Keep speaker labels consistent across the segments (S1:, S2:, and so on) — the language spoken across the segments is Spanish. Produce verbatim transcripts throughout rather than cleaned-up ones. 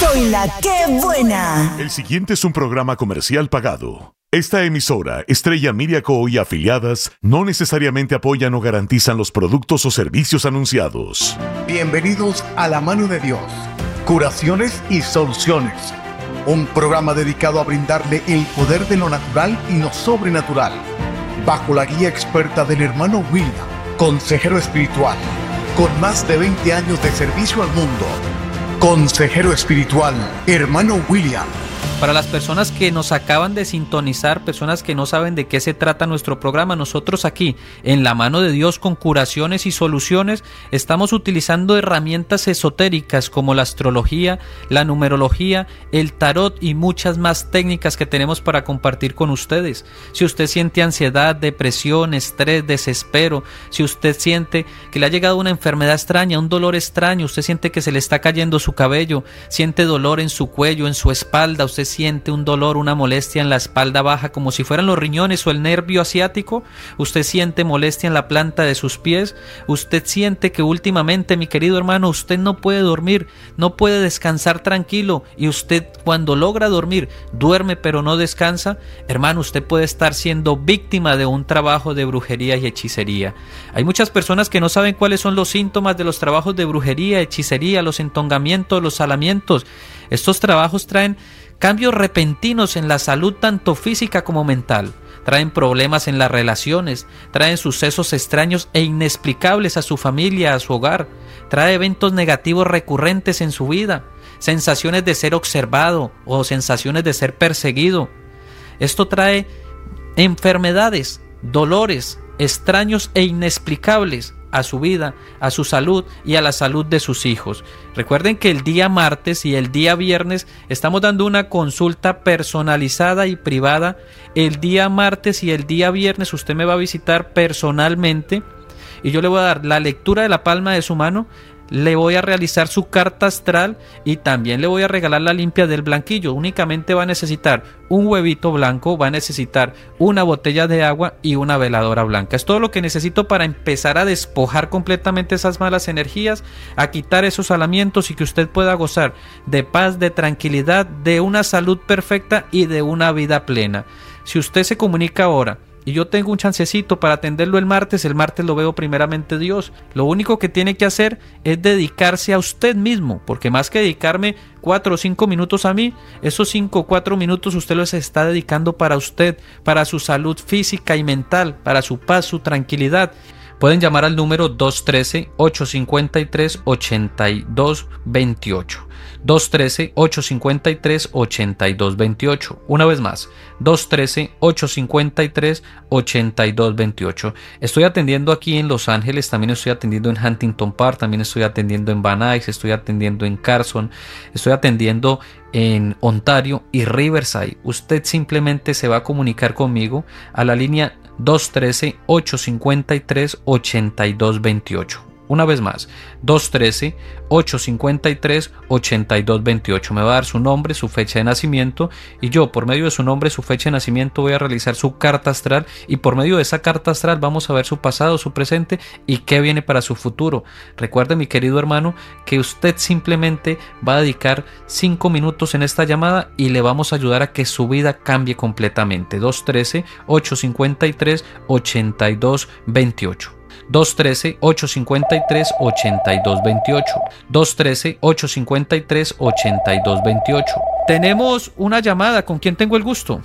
S1: Soy la que buena.
S2: El siguiente es un programa comercial pagado. Esta emisora, Estrella Media Co. y afiliadas, no necesariamente apoyan o garantizan los productos o servicios anunciados.
S3: Bienvenidos a La Mano de Dios, Curaciones y Soluciones. Un programa dedicado a brindarle el poder de lo natural y lo sobrenatural. Bajo la guía experta del hermano William, consejero espiritual, con más de veinte años de servicio al mundo. Consejero espiritual, hermano William.
S4: Para las personas que nos acaban de sintonizar, personas que no saben de qué se trata nuestro programa, nosotros aquí, en La Mano de Dios con Curaciones y Soluciones, estamos utilizando herramientas esotéricas como la astrología, la numerología, el tarot y muchas más técnicas que tenemos para compartir con ustedes. Si usted siente ansiedad, depresión, estrés, desespero, si usted siente que le ha llegado una enfermedad extraña, un dolor extraño, usted siente que se le está cayendo su cabello, siente dolor en su cuello, en su espalda, usted siente un dolor, una molestia en la espalda baja como si fueran los riñones o el nervio asiático, usted siente molestia en la planta de sus pies, usted siente que últimamente, mi querido hermano, usted no puede dormir, no puede descansar tranquilo y usted cuando logra dormir, duerme pero no descansa, hermano, usted puede estar siendo víctima de un trabajo de brujería y hechicería. Hay muchas personas que no saben cuáles son los síntomas de los trabajos de brujería, hechicería, los entongamientos, los salamientos. Estos trabajos traen cambios repentinos en la salud tanto física como mental, traen problemas en las relaciones, traen sucesos extraños e inexplicables a su familia, a su hogar, trae eventos negativos recurrentes en su vida, sensaciones de ser observado o sensaciones de ser perseguido. Esto trae enfermedades, dolores extraños e inexplicables a su vida, a su salud y a la salud de sus hijos. Recuerden que el día martes y el día viernes estamos dando una consulta personalizada y privada. El día martes y el día viernes usted me va a visitar personalmente y yo le voy a dar la lectura de la palma de su mano, le voy a realizar su carta astral y también le voy a regalar la limpia del blanquillo. Únicamente va a necesitar un huevito blanco, va a necesitar una botella de agua y una veladora blanca. Es todo lo que necesito para empezar a despojar completamente esas malas energías, a quitar esos salamientos y que usted pueda gozar de paz, de tranquilidad, de una salud perfecta y de una vida plena. Si usted se comunica ahora y yo tengo un chancecito para atenderlo el martes, el martes lo veo primeramente Dios. Lo único que tiene que hacer es dedicarse a usted mismo, porque más que dedicarme cuatro o cinco minutos a mí, esos cinco o cuatro minutos usted los está dedicando para usted, para su salud física y mental, para su paz, su tranquilidad. Pueden llamar al número dos uno tres, ocho cinco tres, ocho dos dos ocho. dos uno tres, ocho cinco tres, ocho dos dos ocho. Una vez más, dos uno tres, ocho cinco tres, ocho dos dos ocho. Estoy atendiendo aquí en Los Ángeles, también estoy atendiendo en Huntington Park, también estoy atendiendo en Van Nuys, estoy atendiendo en Carson, estoy atendiendo en Ontario y Riverside. Usted simplemente se va a comunicar conmigo a la línea dos uno tres, ocho cinco tres, ocho dos dos ocho. Una vez más, dos uno tres, ocho cinco tres, ocho dos dos ocho. Me va a dar su nombre, su fecha de nacimiento y yo por medio de su nombre, su fecha de nacimiento voy a realizar su carta astral y por medio de esa carta astral vamos a ver su pasado, su presente y qué viene para su futuro. Recuerde, mi querido hermano, que usted simplemente va a dedicar cinco minutos en esta llamada y le vamos a ayudar a que su vida cambie completamente. dos uno tres, ocho cinco tres, ocho dos dos ocho. dos uno tres, ocho cinco tres, ocho dos dos ocho. dos uno tres, ocho cinco tres, ocho dos dos ocho. Tenemos una llamada. ¿Con quién tengo el gusto?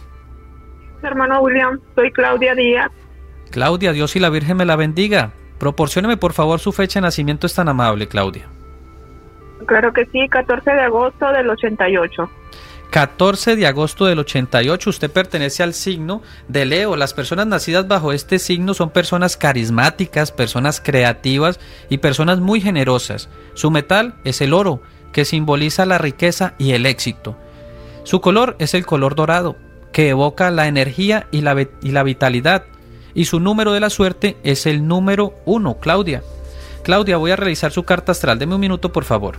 S5: Hermano William, soy Claudia Díaz.
S4: Claudia, Dios y la Virgen me la bendiga. Proporcióneme por favor su fecha de nacimiento, es tan amable, Claudia.
S5: Claro que sí, catorce de agosto del ochenta y ocho.
S4: catorce de agosto del ochenta y ocho, usted pertenece al signo de Leo. Las personas nacidas bajo este signo son personas carismáticas, personas creativas y personas muy generosas. Su metal es el oro, que simboliza la riqueza y el éxito. Su color es el color dorado, que evoca la energía y la, y la vitalidad. Y su número de la suerte es el número uno, Claudia. Claudia, voy a realizar su carta astral. Deme un minuto, por favor.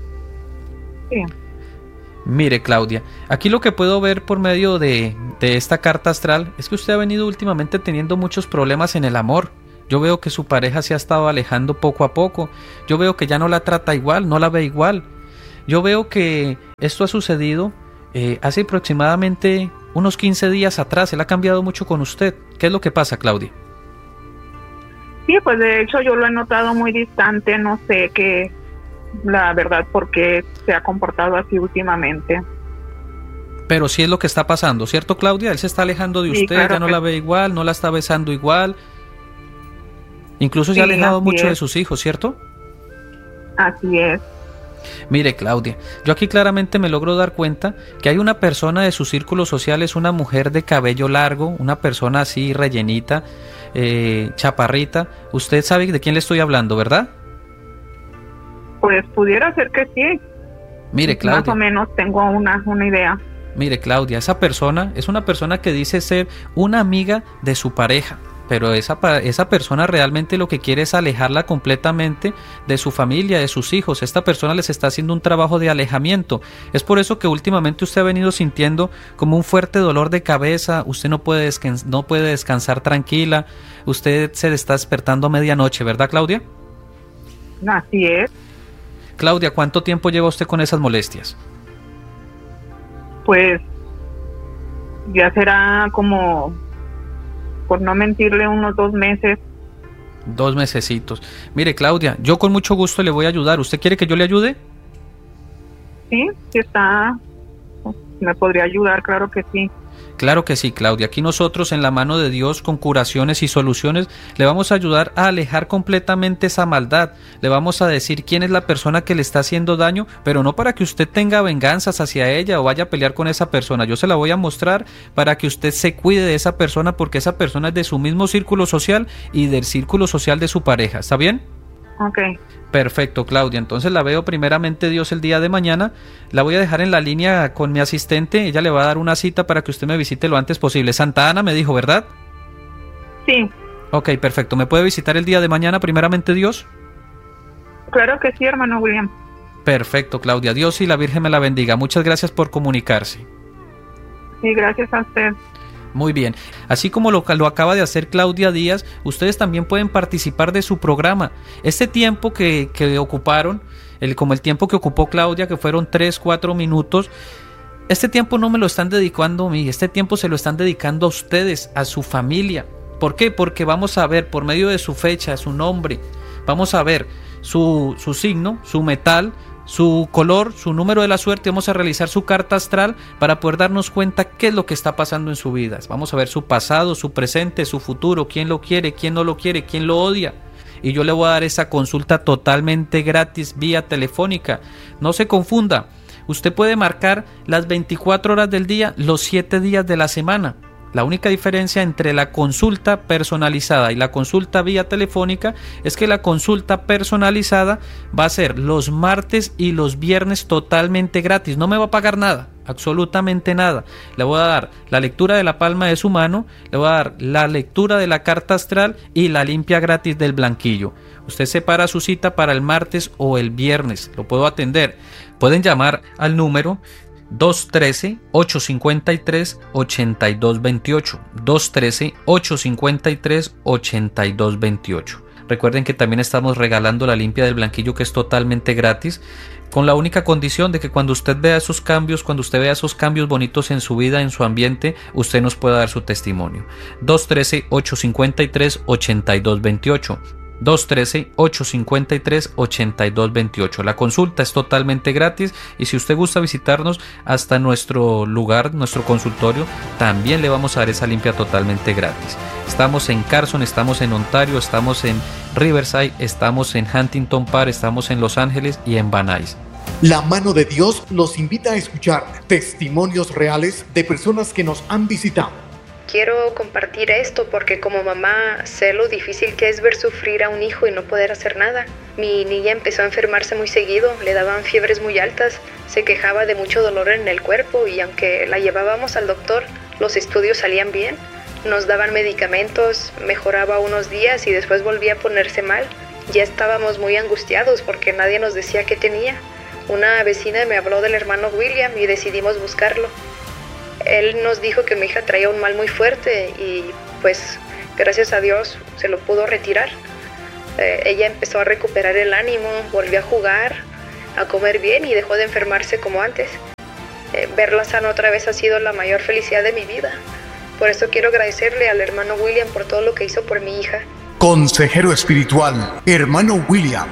S5: Bien.
S4: Mire, Claudia, aquí lo que puedo ver por medio de, de esta carta astral es que usted ha venido últimamente teniendo muchos problemas en el amor. Yo veo que su pareja se ha estado alejando poco a poco. Yo veo que ya no la trata igual, no la ve igual. Yo veo que esto ha sucedido eh, hace aproximadamente unos quince días atrás. Él ha cambiado mucho con usted. ¿Qué es lo que pasa, Claudia?
S5: Sí, pues de hecho yo lo he notado muy distante, no sé qué, la verdad, por qué se ha comportado así últimamente.
S4: Pero sí es lo que está pasando, ¿cierto, Claudia? Él se está alejando de
S5: Sí,
S4: usted,
S5: claro
S4: ya no
S5: que
S4: la ve igual, no la está besando igual. Incluso
S5: Sí,
S4: se ha alejado
S5: así
S4: mucho
S5: es.
S4: de sus hijos, ¿cierto?
S5: Así es.
S4: Mire, Claudia, yo aquí claramente me logro dar cuenta que hay una persona de su círculo social, es una mujer de cabello largo, una persona así rellenita, eh, chaparrita. Usted sabe de quién le estoy hablando, ¿verdad?
S5: Pues pudiera ser que sí.
S4: Mire, Claudia.
S5: Más o menos tengo una, una idea.
S4: Mire, Claudia, esa persona es una persona que dice ser una amiga de su pareja, pero esa, esa persona realmente lo que quiere es alejarla completamente de su familia, de sus hijos. Esta persona les está haciendo un trabajo de alejamiento. Es por eso que últimamente usted ha venido sintiendo como un fuerte dolor de cabeza, usted no puede, descans- no puede descansar tranquila, usted se está despertando a medianoche, ¿verdad, Claudia?
S5: Así es.
S4: Claudia, ¿cuánto tiempo lleva usted con esas molestias?
S5: Pues ya será como, por no mentirle, unos dos meses.
S4: Dos mesecitos. Mire, Claudia, yo con mucho gusto le voy a ayudar. ¿Usted quiere que yo le ayude?
S5: Sí, sí está, me podría ayudar, claro que sí.
S4: Claro que sí, Claudia. Aquí nosotros, en la mano de Dios, con curaciones y soluciones, le vamos a ayudar a alejar completamente esa maldad. Le vamos a decir quién es la persona que le está haciendo daño, pero no para que usted tenga venganzas hacia ella o vaya a pelear con esa persona. Yo se la voy a mostrar para que usted se cuide de esa persona, porque esa persona es de su mismo círculo social y del círculo social de su pareja. ¿Está bien?
S5: Ok.
S4: Perfecto, Claudia. Entonces la veo primeramente Dios el día de mañana. La voy a dejar en la línea con mi asistente. Ella le va a dar una cita para que usted me visite lo antes posible. Santa Ana me dijo, ¿verdad?
S5: Sí.
S4: Ok, perfecto. ¿Me puede visitar el día de mañana primeramente Dios?
S5: Claro que sí, hermano William.
S4: Perfecto, Claudia. Dios y la Virgen me la bendiga. Muchas gracias por comunicarse.
S5: Sí, gracias a usted.
S4: Muy bien. Así como lo, lo acaba de hacer Claudia Díaz, ustedes también pueden participar de su programa. Este tiempo que, que ocuparon, el, como el tiempo que ocupó Claudia, que fueron tres, cuatro minutos, este tiempo no me lo están dedicando a mí, este tiempo se lo están dedicando a ustedes, a su familia. ¿Por qué? Porque vamos a ver por medio de su fecha, su nombre, vamos a ver su, su signo, su metal, su color, su número de la suerte. Vamos a realizar su carta astral para poder darnos cuenta qué es lo que está pasando en su vida. Vamos a ver su pasado, su presente, su futuro, quién lo quiere, quién no lo quiere, quién lo odia. Y yo le voy a dar esa consulta totalmente gratis vía telefónica. No se confunda, usted puede marcar las veinticuatro horas del día, los siete días de la semana. La única diferencia entre la consulta personalizada y la consulta vía telefónica es que la consulta personalizada va a ser los martes y los viernes totalmente gratis. No me va a pagar nada, absolutamente nada. Le voy a dar la lectura de la palma de su mano, le voy a dar la lectura de la carta astral y la limpia gratis del blanquillo. Usted separa su cita para el martes o el viernes. Lo puedo atender. Pueden llamar al número dos uno tres, ocho cinco tres, ocho dos dos ocho, dos uno tres, ocho cinco tres, ocho dos dos ocho. Recuerden que también estamos regalando la limpia del blanquillo, que es totalmente gratis, con la única condición de que cuando usted vea esos cambios, cuando usted vea esos cambios bonitos en su vida, en su ambiente, usted nos pueda dar su testimonio. dos uno tres, ocho cinco tres, ocho dos dos ocho. dos uno tres, ocho cinco tres, ocho dos dos ocho. La consulta es totalmente gratis y si usted gusta visitarnos hasta nuestro lugar, nuestro consultorio, también le vamos a dar esa limpia totalmente gratis. Estamos en Carson, estamos en Ontario, estamos en Riverside, estamos en Huntington Park, estamos en Los Ángeles y en Van Nuys.
S3: La mano de Dios los invita a escuchar testimonios reales de personas que nos han visitado.
S6: Quiero compartir esto porque como mamá sé lo difícil que es ver sufrir a un hijo y no poder hacer nada. Mi niña empezó a enfermarse muy seguido, le daban fiebres muy altas, se quejaba de mucho dolor en el cuerpo y aunque la llevábamos al doctor, los estudios salían bien. Nos daban medicamentos, mejoraba unos días y después volvía a ponerse mal. Ya estábamos muy angustiados porque nadie nos decía qué tenía. Una vecina me habló del hermano William y decidimos buscarlo. Él nos dijo que mi hija traía un mal muy fuerte y pues gracias a Dios se lo pudo retirar. Eh, ella empezó a recuperar el ánimo, volvió a jugar, a comer bien y dejó de enfermarse como antes. Eh, verla sana otra vez ha sido la mayor felicidad de mi vida. Por eso quiero agradecerle al hermano William por todo lo que hizo por mi hija.
S3: Consejero espiritual, hermano William.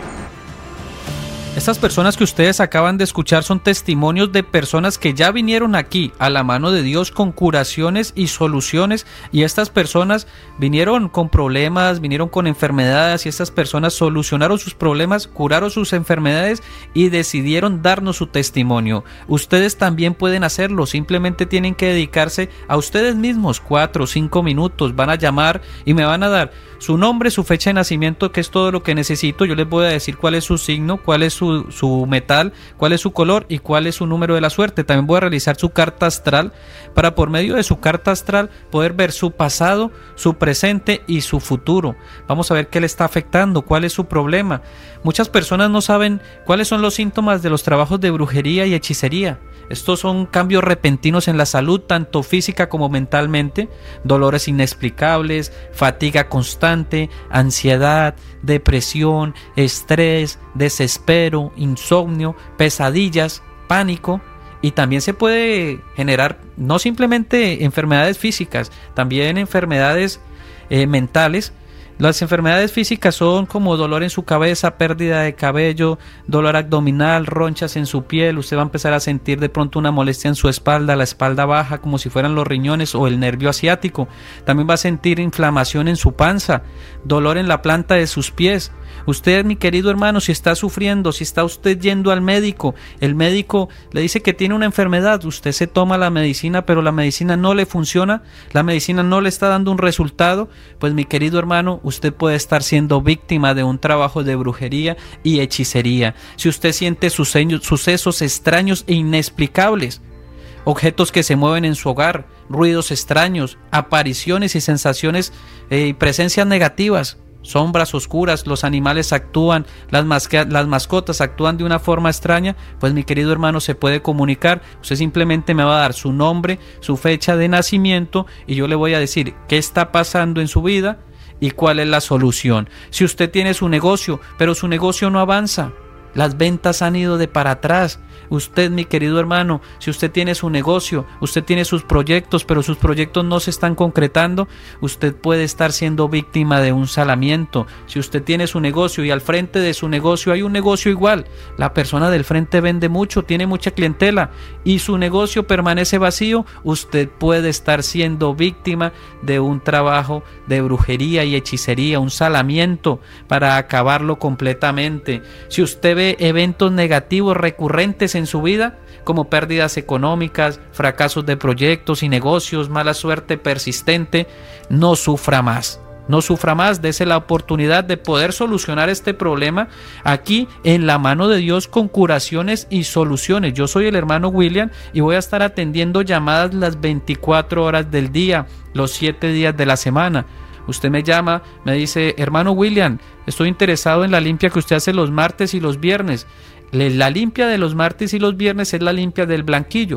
S4: Estas personas que ustedes acaban de escuchar son testimonios de personas que ya vinieron aquí a la mano de Dios con curaciones y soluciones, y estas personas vinieron con problemas, vinieron con enfermedades, y estas personas solucionaron sus problemas, curaron sus enfermedades y decidieron darnos su testimonio. Ustedes también pueden hacerlo, simplemente tienen que dedicarse a ustedes mismos cuatro o cinco minutos, van a llamar y me van a dar su nombre, su fecha de nacimiento, que es todo lo que necesito. Yo les voy a decir cuál es su signo, cuál es su, su metal, cuál es su color y cuál es su número de la suerte. También voy a realizar su carta astral para, por medio de su carta astral, poder ver su pasado, su presente y su futuro. Vamos a ver qué le está afectando, cuál es su problema. Muchas personas no saben cuáles son los síntomas de los trabajos de brujería y hechicería. Estos son cambios repentinos en la salud, tanto física como mentalmente, dolores inexplicables, fatiga constante, ansiedad, depresión, estrés, desespero, insomnio, pesadillas, pánico. Y también se puede generar no simplemente enfermedades físicas, también enfermedades eh, mentales. Las enfermedades físicas son como dolor en su cabeza, pérdida de cabello, dolor abdominal, ronchas en su piel. Usted va a empezar a sentir de pronto una molestia en su espalda, la espalda baja, como si fueran los riñones o el nervio asiático. También va a sentir inflamación en su panza, dolor en la planta de sus pies. Usted, mi querido hermano, si está sufriendo, si está usted yendo al médico, el médico le dice que tiene una enfermedad, usted se toma la medicina, pero la medicina no le funciona, la medicina no le está dando un resultado, pues mi querido hermano, usted puede estar siendo víctima de un trabajo de brujería y hechicería. Si usted siente sucesos extraños e inexplicables, objetos que se mueven en su hogar, ruidos extraños, apariciones y sensaciones y eh, presencias negativas, sombras oscuras, los animales actúan, las, masca- las mascotas actúan de una forma extraña, pues mi querido hermano se puede comunicar. Usted simplemente me va a dar su nombre, su fecha de nacimiento y yo le voy a decir qué está pasando en su vida y cuál es la solución. Si usted tiene su negocio, pero su negocio no avanza, las ventas han ido de para atrás. Usted, mi querido hermano, si usted tiene su negocio, usted tiene sus proyectos, pero sus proyectos no se están concretando, usted puede estar siendo víctima de un salamiento. Si usted tiene su negocio y al frente de su negocio hay un negocio igual, la persona del frente vende mucho, tiene mucha clientela y su negocio permanece vacío, usted puede estar siendo víctima de un trabajo de brujería y hechicería, un salamiento para acabarlo completamente. Si usted ve eventos negativos recurrentes en su vida, como pérdidas económicas, fracasos de proyectos y negocios, mala suerte persistente, no sufra más. No sufra más, dése la oportunidad de poder solucionar este problema aquí en la mano de Dios con curaciones y soluciones. Yo soy el hermano William y voy a estar atendiendo llamadas las veinticuatro horas del día, los siete días de la semana. Usted me llama, me dice, hermano William, estoy interesado en la limpia que usted hace los martes y los viernes. La limpia de los martes y los viernes es la limpia del blanquillo.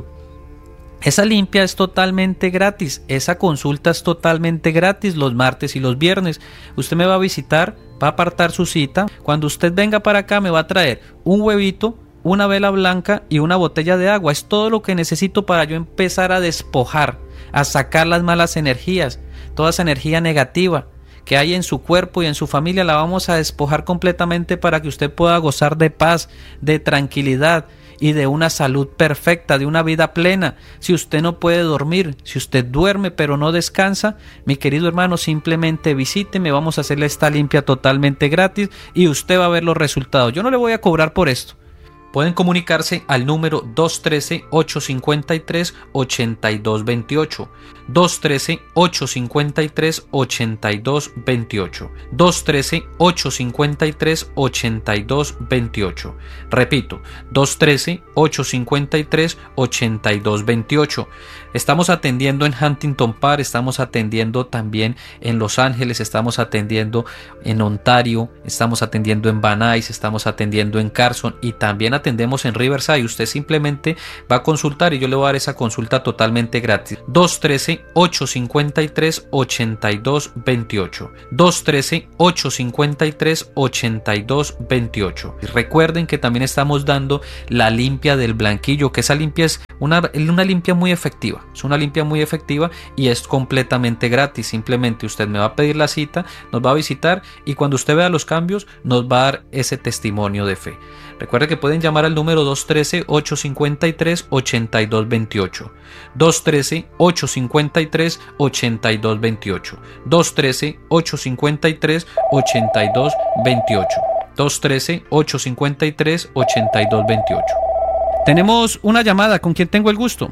S4: Esa limpia es totalmente gratis, esa consulta es totalmente gratis los martes y los viernes. Usted me va a visitar, va a apartar su cita. Cuando usted venga para acá me va a traer un huevito, una vela blanca y una botella de agua. Es todo lo que necesito para yo empezar a despojar, a sacar las malas energías, toda esa energía negativa que hay en su cuerpo y en su familia. La vamos a despojar completamente para que usted pueda gozar de paz, de tranquilidad y de una salud perfecta, de una vida plena. Si usted no puede dormir, si usted duerme pero no descansa, mi querido hermano, simplemente visíteme, vamos a hacerle esta limpia totalmente gratis y usted va a ver los resultados. Yo no le voy a cobrar por esto. Pueden comunicarse al número dos uno tres, ocho cinco tres, ocho dos dos ocho, dos uno tres, ocho cinco tres, ocho dos dos ocho, dos uno tres, ocho cinco tres, ocho dos dos ocho. Repito, dos uno tres, ocho cinco tres, ocho dos dos ocho. Estamos atendiendo en Huntington Park, estamos atendiendo también en Los Ángeles, estamos atendiendo en Ontario, estamos atendiendo en Van Nuys, estamos atendiendo en Carson y también atendemos atendemos en Riverside. Usted simplemente va a consultar y yo le voy a dar esa consulta totalmente gratis. dos uno tres, ocho cinco tres, ocho dos dos ocho. dos uno tres, ocho cinco tres, ocho dos dos ocho. Y recuerden que también estamos dando la limpia del blanquillo, que esa limpia es una, una limpia muy efectiva. Es una limpia muy efectiva y es completamente gratis. Simplemente usted me va a pedir la cita, nos va a visitar y cuando usted vea los cambios nos va a dar ese testimonio de fe. Recuerde que pueden llamar al número dos uno tres, ocho cinco tres, ocho dos dos ocho. dos uno tres, ocho cinco tres, ocho dos dos ocho. dos uno tres, ocho cinco tres, ocho dos dos ocho. dos uno tres, ocho cinco tres, ocho dos dos ocho. Tenemos una llamada. ¿Con quién tengo el gusto?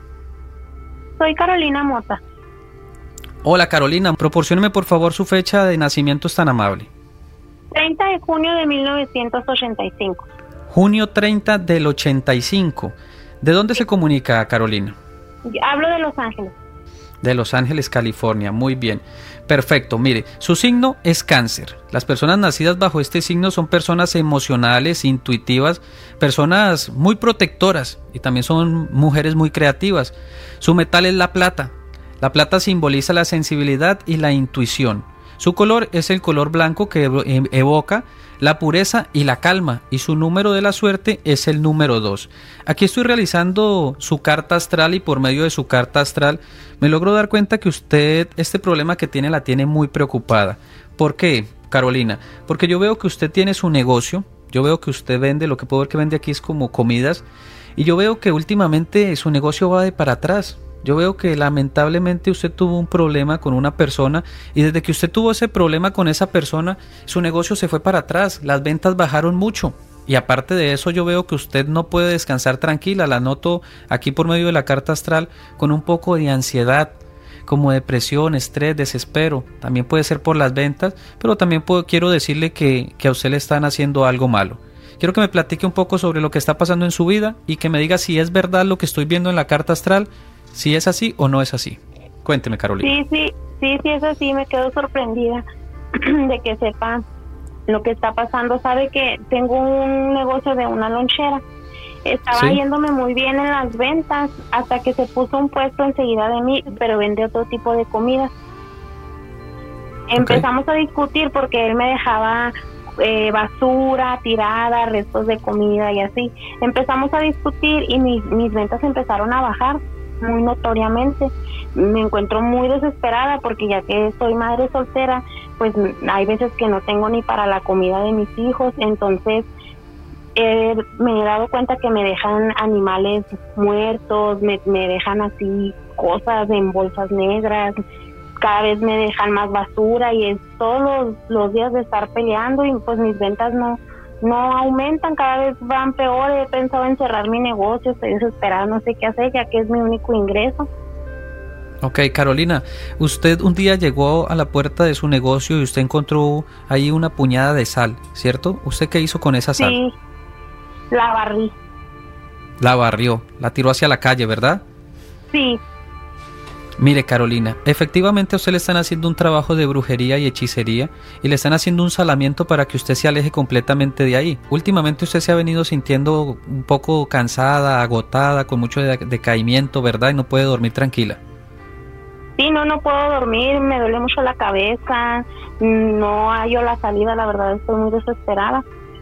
S7: Soy Carolina Mota.
S4: Hola Carolina, proporcióneme por favor su fecha de nacimiento, es tan amable.
S7: treinta de junio de mil novecientos ochenta y cinco.
S4: Junio treinta del ochenta y cinco. ¿De dónde se comunica, Carolina?
S7: Hablo de Los Ángeles.
S4: De Los Ángeles, California. Muy bien. Perfecto. Mire, su signo es Cáncer. Las personas nacidas bajo este signo son personas emocionales, intuitivas, personas muy protectoras y también son mujeres muy creativas. Su metal es la plata. La plata simboliza la sensibilidad y la intuición. Su color es el color blanco que evoca la pureza y la calma, y su número de la suerte es el número dos. Aquí estoy realizando su carta astral y por medio de su carta astral me logro dar cuenta que usted este problema que tiene la tiene muy preocupada. ¿Por qué, Carolina? Porque yo veo que usted tiene su negocio, yo veo que usted vende, lo que puedo ver que vende aquí es como comidas, y yo veo que últimamente su negocio va de para atrás. Yo veo que lamentablemente usted tuvo un problema con una persona y desde que usted tuvo ese problema con esa persona, su negocio se fue para atrás, las ventas bajaron mucho y aparte de eso yo veo que usted no puede descansar tranquila, la noto aquí por medio de la carta astral con un poco de ansiedad, como depresión, estrés, desespero, también puede ser por las ventas, pero también puedo, quiero decirle que, que a usted le están haciendo algo malo. Quiero que me platique un poco sobre lo que está pasando en su vida y que me diga si es verdad lo que estoy viendo en la carta astral, si es así o no es así. Cuénteme, Carolina.
S7: Sí, sí, sí, sí es así. Me quedo sorprendida de que sepa lo que está pasando. Sabe que tengo un negocio de una lonchera. Estaba ¿Sí? yéndome muy bien en las ventas hasta que se puso un puesto enseguida de mí, pero vende otro tipo de comida. Empezamos okay. a discutir porque él me dejaba eh, basura tirada, restos de comida y así. Empezamos a discutir y mis, mis ventas empezaron a bajar muy notoriamente. Me encuentro muy desesperada porque ya que soy madre soltera, pues hay veces que no tengo ni para la comida de mis hijos, entonces eh, me he dado cuenta que me dejan animales muertos, me, me dejan así cosas en bolsas negras, cada vez me dejan más basura y es todos los, los días de estar peleando y pues mis ventas no no aumentan, cada vez van peor. He pensado en cerrar mi negocio, estoy desesperada, no sé qué hacer ya que es mi único ingreso.
S4: Ok, Carolina, usted un día llegó a la puerta de su negocio y usted encontró ahí una puñada de sal, ¿cierto? ¿Usted qué hizo con esa sal?
S7: Sí, la barrí.
S4: La barrió, la tiró hacia la calle, ¿verdad?
S7: Sí.
S4: Mire, Carolina, efectivamente a usted le están haciendo un trabajo de brujería y hechicería y le están haciendo un salamiento para que usted se aleje completamente de ahí. Últimamente usted se ha venido sintiendo un poco cansada, agotada, con mucho decaimiento, ¿verdad? Y no puede dormir tranquila.
S7: Sí, no, no puedo dormir, me duele mucho la cabeza, no hallo la salida, la verdad estoy muy desesperada.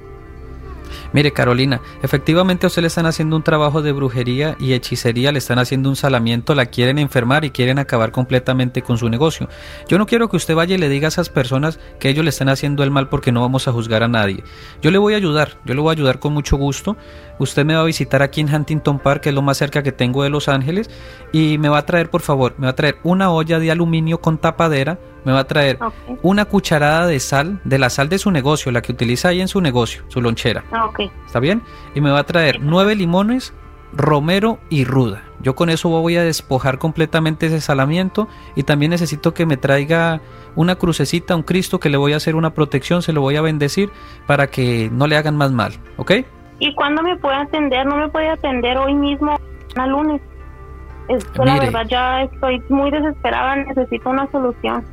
S4: Mire, Carolina, efectivamente a usted le están haciendo un trabajo de brujería y hechicería, le están haciendo un salamiento, la quieren enfermar y quieren acabar completamente con su negocio. Yo no quiero que usted vaya y le diga a esas personas que ellos le están haciendo el mal porque no vamos a juzgar a nadie. Yo le voy a ayudar, yo le voy a ayudar con mucho gusto. Usted me va a visitar aquí en Huntington Park, que es lo más cerca que tengo de Los Ángeles, y me va a traer, por favor, me va a traer una olla de aluminio con tapadera, me va a traer okay. una cucharada de sal, de la sal de su negocio, la que utiliza ahí en su negocio, su lonchera.
S7: Okay.
S4: ¿Está bien? Y me va a traer nueve limones, romero y ruda. Yo con eso voy a despojar completamente ese salamiento y también necesito que me traiga una crucecita, un Cristo, que le voy a hacer una protección, se lo voy a bendecir para que no le hagan más mal, ¿ok?
S7: ¿Y cuándo me puede atender? ¿No me puede atender hoy mismo, a lunes? Esto, la verdad, ya estoy muy desesperada, necesito una solución.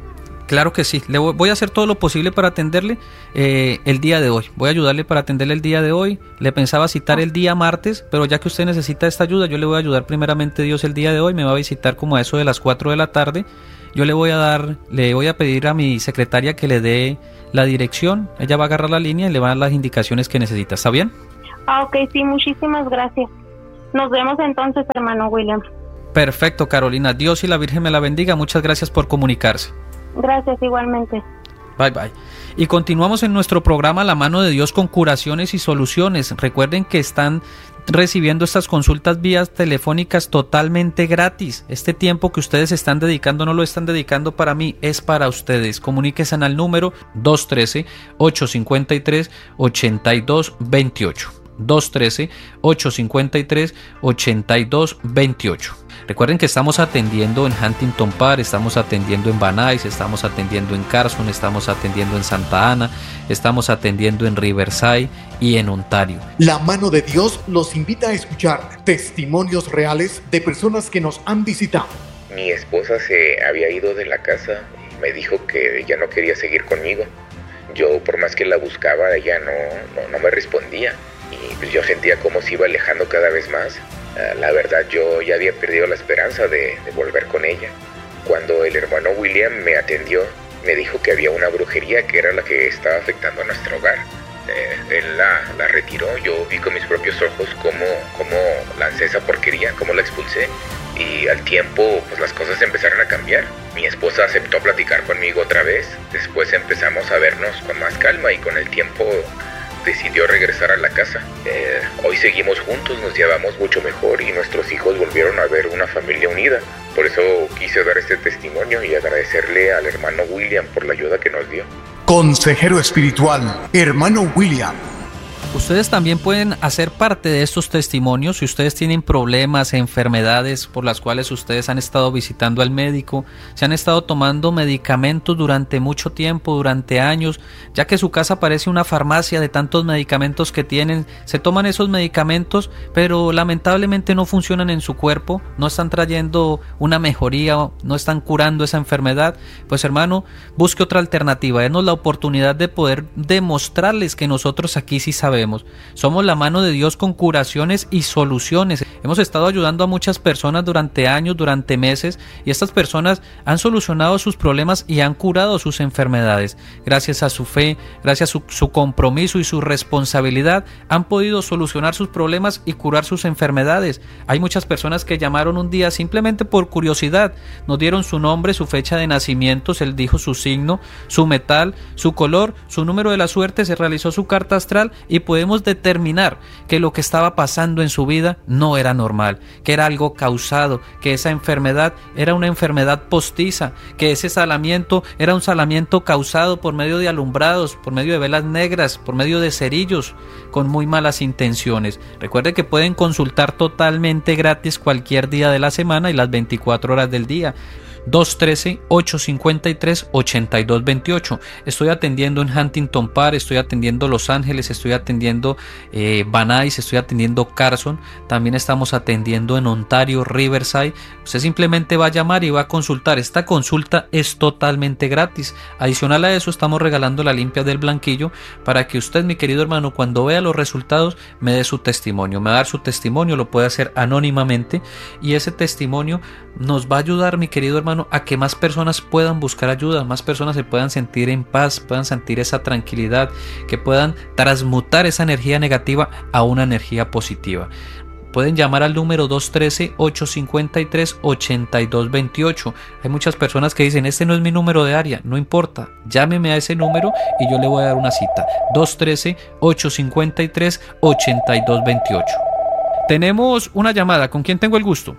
S4: Claro que sí, le voy, voy a hacer todo lo posible para atenderle eh, el día de hoy. Voy a ayudarle para atenderle el día de hoy. Le pensaba citar el día martes, pero ya que usted necesita esta ayuda, yo le voy a ayudar primeramente Dios el día de hoy. Me va a visitar como a eso de las cuatro de la tarde. Yo le voy a dar, le voy a pedir a mi secretaria que le dé la dirección. Ella va a agarrar la línea y le va a dar las indicaciones que necesita. ¿Está bien?
S7: Ah, ok, sí, muchísimas gracias. Nos vemos entonces, hermano William.
S4: Perfecto, Carolina. Dios y la Virgen me la bendiga. Muchas gracias por comunicarse.
S7: Gracias, igualmente.
S4: Bye, bye. Y continuamos en nuestro programa La Mano de Dios con curaciones y soluciones. Recuerden que están recibiendo estas consultas vías telefónicas totalmente gratis. Este tiempo que ustedes están dedicando no lo están dedicando para mí, es para ustedes. Comuníquense al número dos uno tres, ocho cinco tres, ocho dos dos ocho. dos uno tres, ocho cinco tres, ocho dos dos ocho. Recuerden que estamos atendiendo en Huntington Park, estamos atendiendo en Van Nuys, estamos atendiendo en Carson, estamos atendiendo en Santa Ana, estamos atendiendo en Riverside y en Ontario.
S3: La Mano de Dios los invita a escuchar testimonios reales de personas que nos han visitado.
S8: Mi esposa se había ido de la casa y me dijo que ya no quería seguir conmigo. Yo, por más que la buscaba, ella no, no, no me respondía. Y pues yo sentía como se iba alejando cada vez más. Uh, la verdad, yo ya había perdido la esperanza de, de volver con ella. Cuando el hermano William me atendió, me dijo que había una brujería que era la que estaba afectando a nuestro hogar. Eh, él la, la retiró, yo vi con mis propios ojos cómo, cómo lancé esa porquería, cómo la expulsé. Y al tiempo, pues las cosas empezaron a cambiar. Mi esposa aceptó platicar conmigo otra vez. Después empezamos a vernos con más calma y con el tiempo decidió regresar a la casa. Eh, hoy seguimos juntos, nos llevamos mucho mejor y nuestros hijos volvieron a ver una familia unida. Por eso quise dar este testimonio y agradecerle al hermano William por la ayuda que nos dio.
S3: Consejero espiritual, hermano William.
S4: Ustedes también pueden hacer parte de estos testimonios si ustedes tienen problemas, enfermedades por las cuales ustedes han estado visitando al médico, se han estado tomando medicamentos durante mucho tiempo, durante años, ya que su casa parece una farmacia de tantos medicamentos que tienen. Se toman esos medicamentos, pero lamentablemente no funcionan en su cuerpo, no están trayendo una mejoría, no están curando esa enfermedad. Pues hermano, busque otra alternativa, denos la oportunidad de poder demostrarles que nosotros aquí sí sabemos. Somos la mano de Dios con curaciones y soluciones. Hemos estado ayudando a muchas personas durante años, durante meses, y estas personas han solucionado sus problemas y han curado sus enfermedades. Gracias a su fe, gracias a su, su compromiso y su responsabilidad, han podido solucionar sus problemas y curar sus enfermedades. Hay muchas personas que llamaron un día simplemente por curiosidad, nos dieron su nombre, su fecha de nacimiento, se les dijo su signo, su metal, su color, su número de la suerte, se realizó su carta astral y podemos determinar que lo que estaba pasando en su vida no era normal, que era algo causado, que esa enfermedad era una enfermedad postiza, que ese salamiento era un salamiento causado por medio de alumbrados, por medio de velas negras, por medio de cerillos con muy malas intenciones. Recuerde que pueden consultar totalmente gratis cualquier día de la semana y las veinticuatro horas del día. dos uno tres, ocho cinco tres, ocho dos dos ocho. Estoy atendiendo en Huntington Park, estoy atendiendo Los Ángeles, estoy atendiendo eh, Van Nuys, estoy atendiendo Carson, también estamos atendiendo en Ontario, Riverside. Usted simplemente va a llamar y va a consultar. Esta consulta es totalmente gratis. Adicional a eso, estamos regalando la limpia del blanquillo para que usted, mi querido hermano, cuando vea los resultados, me dé su testimonio. Me va a dar su testimonio, lo puede hacer anónimamente y ese testimonio nos va a ayudar, mi querido hermano, a que más personas puedan buscar ayuda, más personas se puedan sentir en paz, puedan sentir esa tranquilidad, que puedan transmutar esa energía negativa a una energía positiva. Pueden llamar al número dos uno tres, ocho cinco tres, ocho dos dos ocho. Hay muchas personas que dicen, este no es mi número de área. No importa, llámeme a ese número y yo le voy a dar una cita. dos uno tres, ocho cinco tres, ocho dos dos ocho. Tenemos una llamada. ¿Con quién tengo el gusto?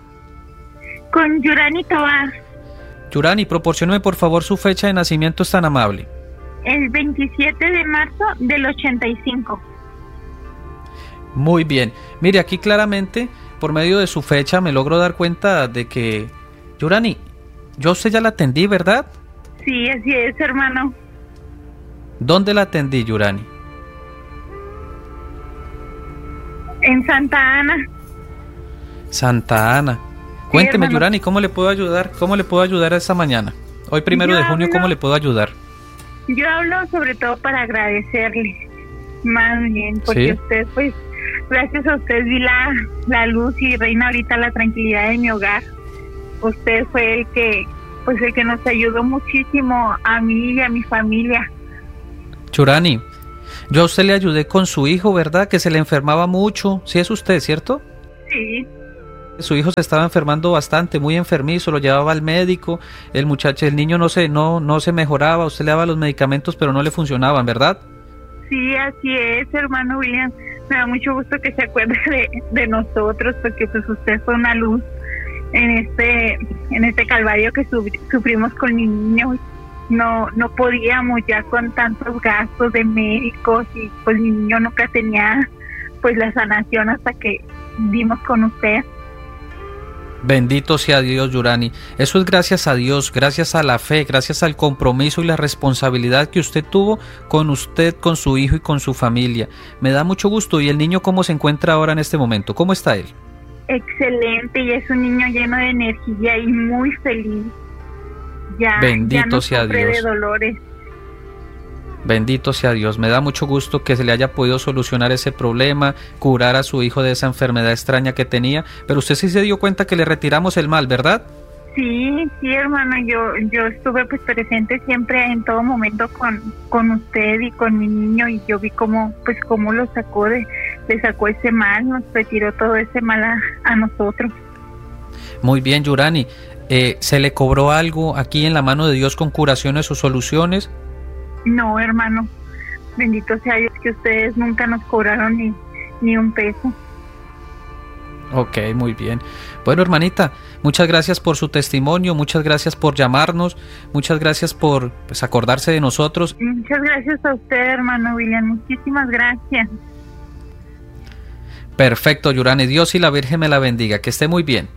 S9: Con Yurani Tobar.
S4: Yurani, proporcióneme por favor su fecha de nacimiento, es tan amable.
S9: El veintisiete de marzo del ochenta y cinco.
S4: Muy bien. Mire, aquí claramente, por medio de su fecha, me logro dar cuenta de que... Yurani, yo a usted ya la atendí, ¿verdad?
S9: Sí, así es, hermano.
S4: ¿Dónde la atendí, Yurani?
S9: En Santa Ana.
S4: Santa Ana. Cuénteme, sí, Yurani, ¿cómo le puedo ayudar? ¿Cómo le puedo ayudar esta mañana? Hoy primero
S9: Yo
S4: de junio,
S9: hablo-
S4: ¿cómo le puedo ayudar?
S9: Yo hablo sobre todo para agradecerle, más bien, porque
S4: Sí.
S9: usted, pues, gracias a usted vi la, la luz y reina ahorita la tranquilidad de mi hogar. Usted fue el que, pues, el que nos ayudó muchísimo a mí y a mi familia.
S4: Yurani, yo a usted le ayudé con su hijo, ¿verdad? Que se le enfermaba mucho. Sí es usted, ¿cierto?
S9: Sí,
S4: Su hijo se estaba enfermando bastante, muy enfermizo, lo llevaba al médico, el muchacho, el niño no se, no, no se mejoraba, usted le daba los medicamentos pero no le funcionaban, ¿verdad?
S9: sí, así es, hermano William. Me da mucho gusto que se acuerde de, de nosotros, porque pues usted fue una luz en este, en este calvario que su- sufrimos con mi niño. No, no podíamos ya con tantos gastos de médicos y pues mi niño nunca tenía pues la sanación hasta que dimos con usted.
S4: Bendito sea Dios, Yurani. Eso es gracias a Dios, gracias a la fe, gracias al compromiso y la responsabilidad que usted tuvo con usted, con su hijo y con su familia. Me da mucho gusto. ¿Y el niño cómo se encuentra ahora en este momento? ¿Cómo está él?
S9: Excelente, y es un niño lleno de energía y muy feliz. Ya,
S4: Bendito
S9: ya no
S4: sea
S9: sufre
S4: Dios.
S9: de dolores.
S4: Bendito sea Dios. Me da mucho gusto que se le haya podido solucionar ese problema, curar a su hijo de esa enfermedad extraña que tenía. Pero usted sí se dio cuenta que le retiramos el mal, ¿verdad?
S9: Sí, sí, hermano, yo yo estuve pues presente siempre en todo momento con, con usted y con mi niño, y yo vi cómo pues cómo lo sacó de, le sacó ese mal, nos retiró todo ese mal a, a nosotros.
S4: Muy bien, Yurani. Eh, ¿Se le cobró algo aquí en la mano de Dios con curaciones o soluciones?
S9: No, hermano, bendito sea Dios que ustedes nunca nos cobraron ni, ni un peso.
S4: Ok, muy bien. Bueno, hermanita, muchas gracias por su testimonio, muchas gracias por llamarnos, muchas gracias por pues, acordarse de nosotros.
S9: Muchas gracias a usted, hermano William, muchísimas gracias.
S4: Perfecto, Yurani. Dios y la Virgen me la bendiga. Que esté muy bien.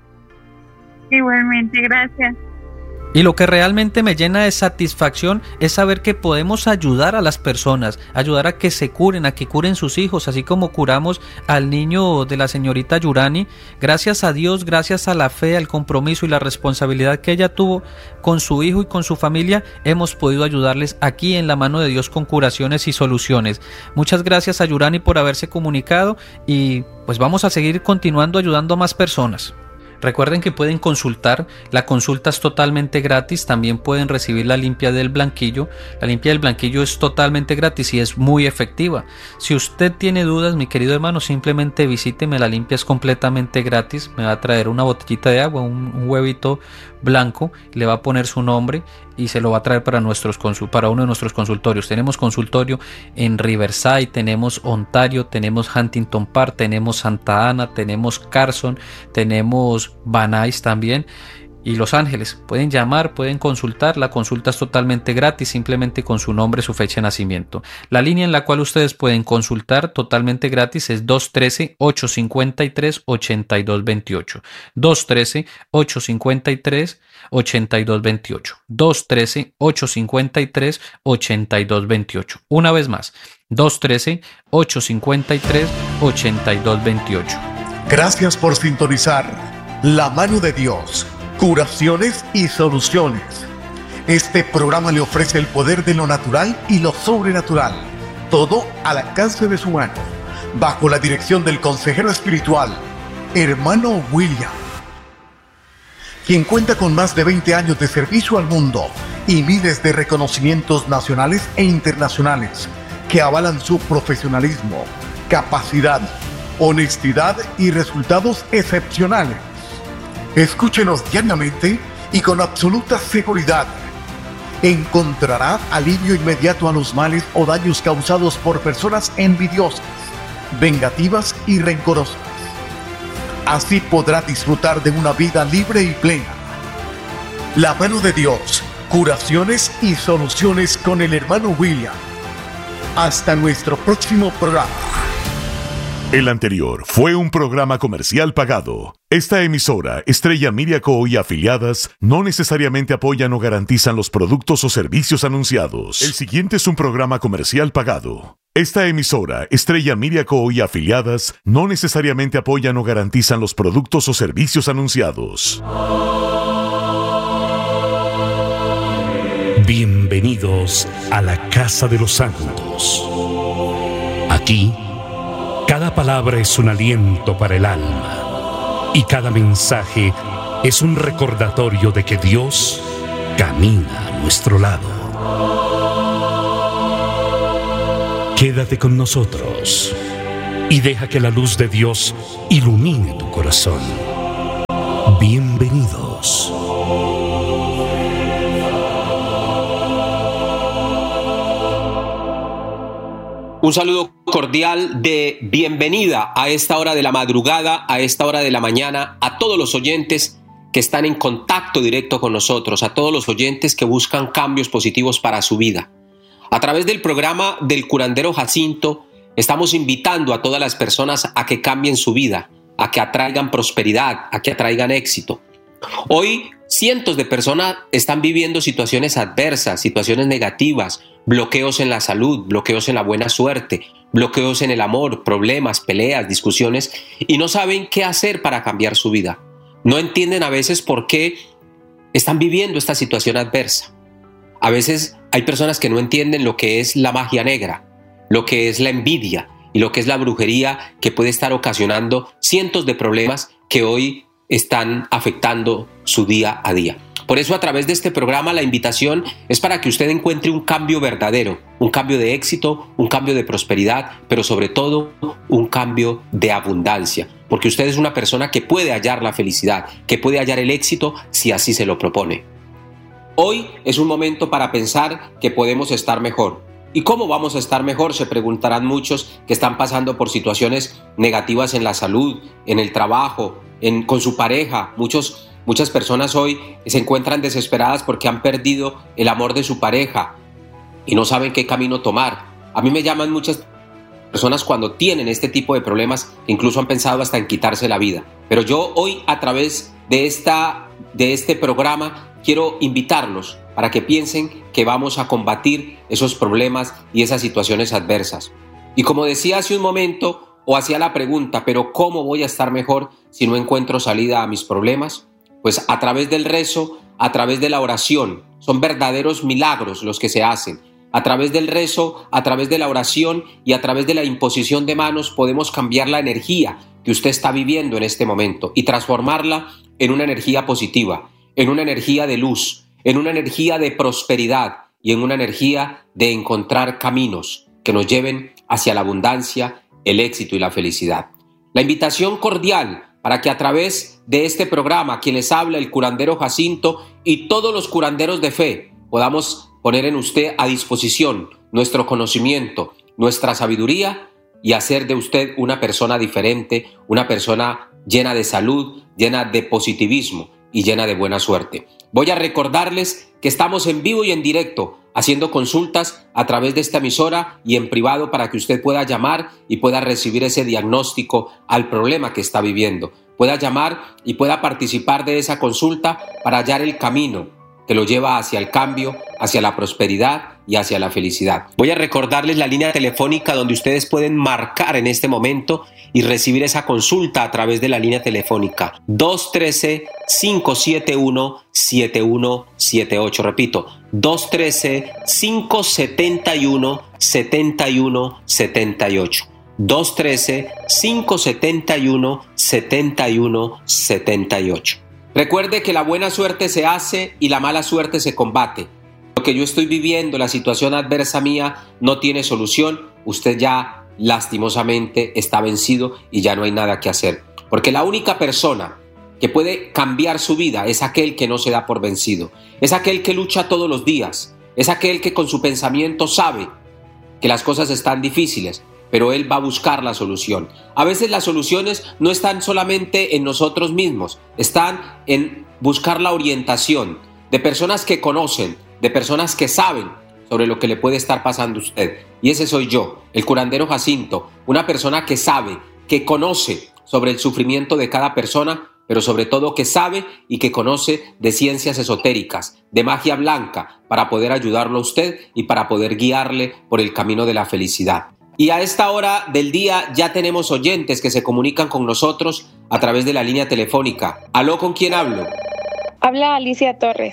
S9: Igualmente, gracias.
S4: Y lo que realmente me llena de satisfacción es saber que podemos ayudar a las personas, ayudar a que se curen, a que curen sus hijos, así como curamos al niño de la señorita Yurani. Gracias a Dios, gracias a la fe, al compromiso y la responsabilidad que ella tuvo con su hijo y con su familia, hemos podido ayudarles aquí en la mano de Dios con curaciones y soluciones. Muchas gracias a Yurani por haberse comunicado y pues vamos a seguir continuando ayudando a más personas. Recuerden que pueden consultar, la consulta es totalmente gratis, también pueden recibir la limpia del blanquillo. La limpia del blanquillo es totalmente gratis y es muy efectiva. Si usted tiene dudas, mi querido hermano, simplemente visíteme, la limpia es completamente gratis. Me va a traer una botellita de agua, un, un huevito blanco, le va a poner su nombre y se lo va a traer para, nuestros consul- para uno de nuestros consultorios. Tenemos consultorio en Riverside, tenemos Ontario, tenemos Huntington Park, tenemos Santa Ana, tenemos Carson, tenemos Van Nuys también y Los Ángeles. Pueden llamar, pueden consultar, la consulta es totalmente gratis, simplemente con su nombre, su fecha de nacimiento. La línea en la cual ustedes pueden consultar totalmente gratis es dos uno tres, ocho cinco tres, ocho dos dos ocho. dos uno tres, ocho cinco tres, ocho dos dos ocho. dos uno tres, ocho cinco tres, ocho dos dos ocho. Una vez más, dos uno tres, ocho cinco tres, ocho dos dos ocho.
S3: Gracias por sintonizar La Mano de Dios, curaciones y soluciones. Este programa le ofrece el poder de lo natural y lo sobrenatural, todo al alcance de su mano, bajo la dirección del consejero espiritual, hermano William, quien cuenta con más de veinte años de servicio al mundo y miles de reconocimientos nacionales e internacionales que avalan su profesionalismo, capacidad, honestidad y resultados excepcionales. Escúchenos diariamente y con absoluta seguridad encontrará alivio inmediato a los males o daños causados por personas envidiosas, vengativas y rencorosas. Así podrá disfrutar de una vida libre y plena. La Mano de Dios, curaciones y soluciones con el hermano William. Hasta nuestro próximo programa.
S2: El anterior fue un programa comercial pagado. Esta emisora, Estrella Media Co. y afiliadas, no necesariamente apoyan o garantizan los productos o servicios anunciados. El siguiente es un programa comercial pagado. Esta emisora, Estrella Media Co. y afiliadas, no necesariamente apoyan o garantizan los productos o servicios anunciados.
S10: Bienvenidos a la Casa de los Santos. Aquí, cada palabra es un aliento para el alma y cada mensaje es un recordatorio de que Dios camina a nuestro lado. Quédate con nosotros y deja que la luz de Dios ilumine tu corazón. Bienvenidos.
S11: Un saludo cordial de bienvenida a esta hora de la madrugada, a esta hora de la mañana, a todos los oyentes que están en contacto directo con nosotros, a todos los oyentes que buscan cambios positivos para su vida. A través del programa del curandero Jacinto, estamos invitando a todas las personas a que cambien su vida, a que atraigan prosperidad, a que atraigan éxito. Hoy, cientos de personas están viviendo situaciones adversas, situaciones negativas, bloqueos en la salud, bloqueos en la buena suerte, bloqueos en el amor, problemas, peleas, discusiones, y no saben qué hacer para cambiar su vida. No entienden a veces por qué están viviendo esta situación adversa. A veces hay personas que no entienden lo que es la magia negra, lo que es la envidia y lo que es la brujería que puede estar ocasionando cientos de problemas que hoy están afectando su día a día. Por eso, a través de este programa, la invitación es para que usted encuentre un cambio verdadero, un cambio de éxito, un cambio de prosperidad, pero sobre todo un cambio de abundancia, porque usted es una persona que puede hallar la felicidad, que puede hallar el éxito si así se lo propone. Hoy es un momento para pensar que podemos estar mejor. ¿Y cómo vamos a estar mejor? Se preguntarán muchos que están pasando por situaciones negativas en la salud, en el trabajo, en, con su pareja. Muchos Muchas personas hoy se encuentran desesperadas porque han perdido el amor de su pareja y no saben qué camino tomar. A mí me llaman muchas personas cuando tienen este tipo de problemas, incluso han pensado hasta en quitarse la vida. Pero yo hoy, a través de, esta, de este programa, quiero invitarlos para que piensen que vamos a combatir esos problemas y esas situaciones adversas. Y como decía hace un momento, o hacía la pregunta, ¿pero cómo voy a estar mejor si no encuentro salida a mis problemas? Pues a través del rezo, a través de la oración, son verdaderos milagros los que se hacen. A través del rezo, a través de la oración y a través de la imposición de manos podemos cambiar la energía que usted está viviendo en este momento y transformarla en una energía positiva, en una energía de luz, en una energía de prosperidad y en una energía de encontrar caminos que nos lleven hacia la abundancia, el éxito y la felicidad. La invitación cordial para que a través de este programa, quien les habla, el curandero Jacinto y todos los curanderos de fe, podamos poner en usted a disposición nuestro conocimiento, nuestra sabiduría y hacer de usted una persona diferente, una persona llena de salud, llena de positivismo y llena de buena suerte. Voy a recordarles que estamos en vivo y en directo haciendo consultas a través de esta emisora y en privado para que usted pueda llamar y pueda recibir ese diagnóstico al problema que está viviendo. Pueda llamar y pueda participar de esa consulta para hallar el camino que lo lleva hacia el cambio, hacia la prosperidad y hacia la felicidad. Voy a recordarles la línea telefónica donde ustedes pueden marcar en este momento y recibir esa consulta a través de la línea telefónica dos uno tres, cinco siete uno, siete uno siete ocho. Repito, dos uno tres, cinco siete uno, siete uno siete ocho. dos uno tres, cinco siete uno, siete uno siete ocho. Recuerde que la buena suerte se hace y la mala suerte se combate. Lo que yo estoy viviendo, la situación adversa mía, no tiene solución. Usted ya lastimosamente está vencido y ya no hay nada que hacer. Porque la única persona que puede cambiar su vida es aquel que no se da por vencido. Es aquel que lucha todos los días. Es aquel que con su pensamiento sabe que las cosas están difíciles, pero él va a buscar la solución. A veces las soluciones no están solamente en nosotros mismos, están en buscar la orientación de personas que conocen, de personas que saben sobre lo que le puede estar pasando a usted. Y ese soy yo, el curandero Jacinto, una persona que sabe, que conoce sobre el sufrimiento de cada persona, pero sobre todo que sabe y que conoce de ciencias esotéricas, de magia blanca, para poder ayudarlo a usted y para poder guiarle por el camino de la felicidad. Y a esta hora del día ya tenemos oyentes que se comunican con nosotros a través de la línea telefónica. ¿Aló, con quién hablo?
S12: Habla Alicia Torres.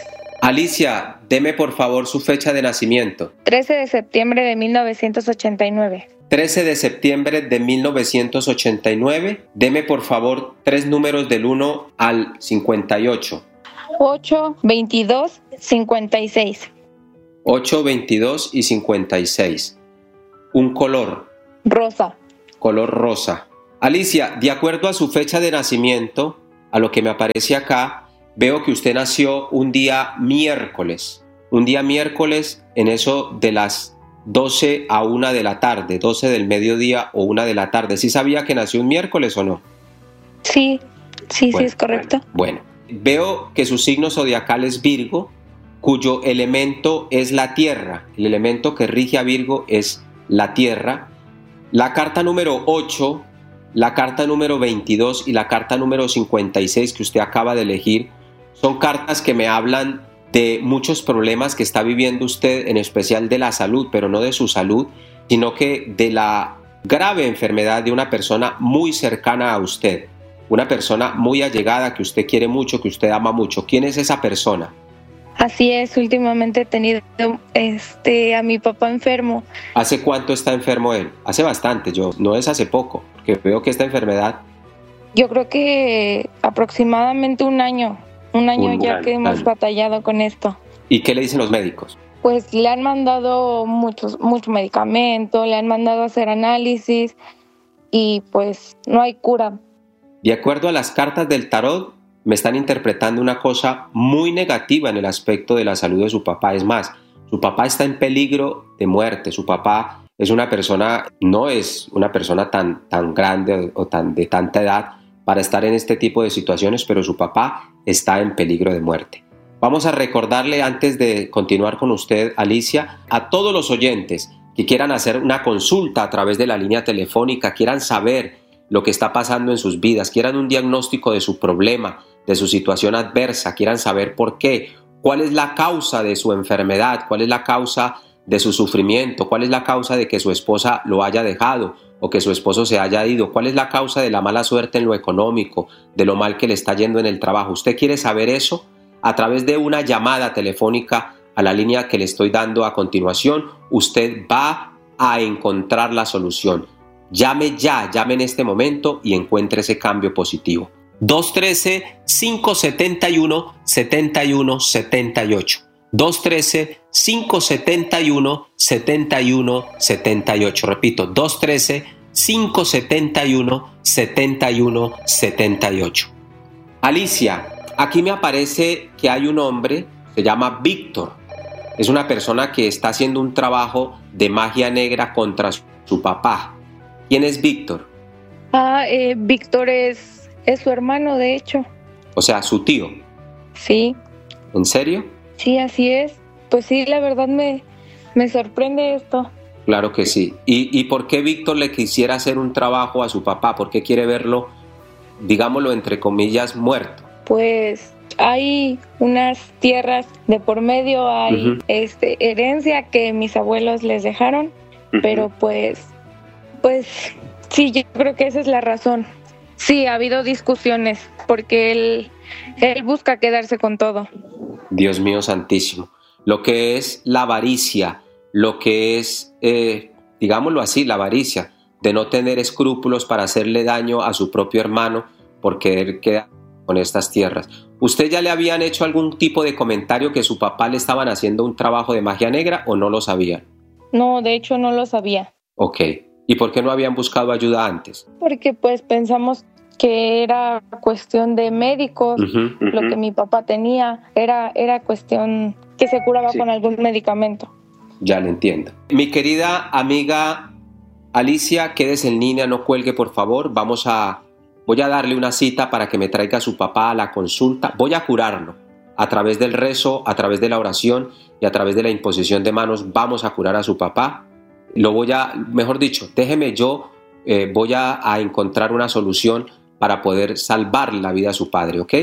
S11: Alicia, deme por favor su fecha de nacimiento.
S12: trece de septiembre de mil novecientos ochenta y nueve.
S11: trece de septiembre de mil novecientos ochenta y nueve. Deme por favor tres números del uno al cincuenta y ocho.
S12: ocho, veintidós, cincuenta y seis.
S11: ocho, veintidós y cincuenta y seis. Un color.
S12: Rosa.
S11: Color rosa. Alicia, de acuerdo a su fecha de nacimiento, a lo que me aparece acá, veo que usted nació un día miércoles. Un día miércoles en eso de las doce a una de la tarde, doce del mediodía o una de la tarde. ¿Sí sabía que nació un miércoles o no?
S12: Sí, sí,
S11: bueno,
S12: sí, es correcto.
S11: Bueno, veo que su signo zodiacal es Virgo, cuyo elemento es la tierra. El elemento que rige a Virgo es la tierra. La carta número ocho, la carta número veintidós y la carta número cincuenta y seis que usted acaba de elegir son cartas que me hablan de muchos problemas que está viviendo usted, en especial de la salud, pero no de su salud, sino que de la grave enfermedad de una persona muy cercana a usted, una persona muy allegada que usted quiere mucho, que usted ama mucho. ¿Quién es esa persona?
S12: Así es, últimamente he tenido este, a mi papá enfermo.
S11: ¿Hace cuánto está enfermo él? Hace bastante, yo, no es hace poco, porque veo que esta enfermedad...
S12: Yo creo que aproximadamente un año, un año un ya que hemos año. batallado con esto.
S11: ¿Y qué le dicen los médicos?
S12: Pues le han mandado muchos, mucho medicamento, le han mandado a hacer análisis y pues no hay cura.
S11: De acuerdo a las cartas del tarot, me están interpretando una cosa muy negativa en el aspecto de la salud de su papá. Es más, su papá está en peligro de muerte. Su papá es una persona, no es una persona tan, tan grande o tan, de tanta edad para estar en este tipo de situaciones, pero su papá está en peligro de muerte. Vamos a recordarle, antes de continuar con usted, Alicia, a todos los oyentes que quieran hacer una consulta a través de la línea telefónica, quieran saber lo que está pasando en sus vidas, quieran un diagnóstico de su problema, de su situación adversa, quieran saber por qué, cuál es la causa de su enfermedad, cuál es la causa de su sufrimiento, cuál es la causa de que su esposa lo haya dejado o que su esposo se haya ido, cuál es la causa de la mala suerte en lo económico, de lo mal que le está yendo en el trabajo. ¿Usted quiere saber eso? A través de una llamada telefónica a la línea que le estoy dando a continuación, usted va a encontrar la solución. Llame ya, llame en este momento y encuentre ese cambio positivo. dos uno tres, cinco siete uno, siete uno siete ocho. dos uno tres, cinco siete uno, siete uno siete ocho. Repito, dos uno tres, cinco siete uno, siete uno siete ocho. Alicia, aquí me aparece que hay un hombre, se llama Víctor. Es una persona que está haciendo un trabajo de magia negra contra su papá. ¿Quién es Víctor?
S12: Ah, eh, Víctor es, es su hermano, de hecho.
S11: O sea, su tío.
S12: Sí.
S11: ¿En serio?
S12: Sí, así es. Pues sí, la verdad me, me sorprende esto.
S11: Claro que sí. ¿Y, ¿Y por qué Víctor le quisiera hacer un trabajo a su papá? ¿Por qué quiere verlo, digámoslo entre comillas, muerto?
S12: Pues hay unas tierras de por medio, hay uh-huh. este, herencia que mis abuelos les dejaron, uh-huh. pero pues... Pues sí, yo creo que esa es la razón. Sí, ha habido discusiones porque él, él busca quedarse con todo.
S11: Dios mío santísimo. Lo que es la avaricia, lo que es, eh, digámoslo así, la avaricia, de no tener escrúpulos para hacerle daño a su propio hermano por querer quedar con estas tierras. ¿Usted ya le habían hecho algún tipo de comentario que su papá le estaban haciendo un trabajo de magia negra o no lo sabían?
S12: No, de hecho no lo sabía.
S11: Ok. ¿Y por qué no habían buscado ayuda antes?
S12: Porque pues pensamos que era cuestión de médicos, uh-huh, uh-huh. lo que mi papá tenía, era, era cuestión que se curaba sí. con algún medicamento.
S11: Ya lo entiendo. Mi querida amiga Alicia, quédese en línea, no cuelgue por favor. Vamos a, voy a darle una cita para que me traiga a su papá a la consulta. Voy a curarlo a través del rezo, a través de la oración y a través de la imposición de manos. Vamos a curar a su papá. Lo voy a, mejor dicho, déjeme yo, eh, voy a, a encontrar una solución para poder salvar la vida a su padre, ¿ok?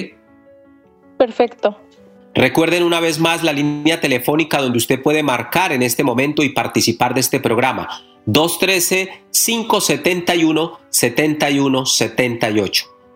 S12: Perfecto.
S11: Recuerden una vez más la línea telefónica donde usted puede marcar en este momento y participar de este programa. dos uno tres, cinco siete uno, siete uno siete ocho.